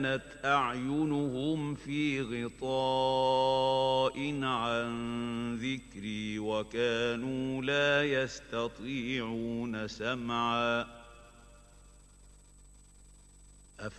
كانت أعينهم في غطاء عن ذكري وكانوا لا يستطيعون سمعا